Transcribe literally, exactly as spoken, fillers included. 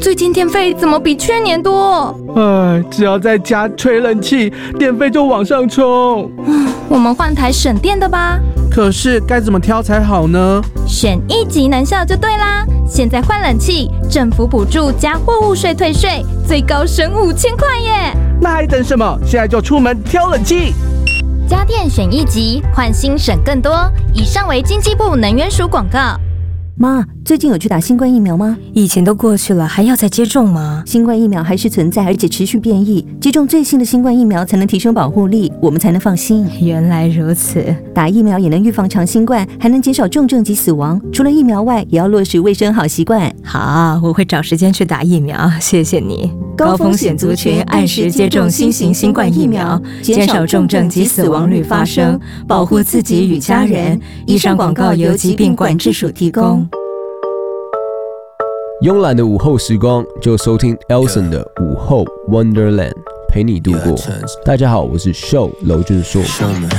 最近电费怎么比去年多？ 哎，只要在家吹冷气，电费就往上冲。 我们换台省电的吧。 可是该怎么挑才好呢？ 选一级能效就对啦！现在换冷气，政府补助加货物税退税，最高省五千块耶！ 那还等什么？现在就出门挑冷气！ 家电选一级，换新省更多。以上为经济部能源署广告。 妈，最近有去打新冠疫苗吗？ 疫情都过去了，还要再接种吗？ 新冠疫苗还是存在，而且持续变异。接种最新的新冠疫苗才能提升保护力，我们才能放心。 原来如此， 打疫苗也能预防长新冠，还能减少重症及死亡。除了疫苗外，也要落实卫生好习惯。 好，我会找时间去打疫苗，谢谢你。高风险族群按时接种新型新冠疫苗，减少重症及死亡率发生，保护自己与家人。以上广告由疾病管制署提供。 慵懒的午后时光，就收听 Elson 的午后 Wonderland， 陪你度过。大家好，我是 Show 娄俊硕。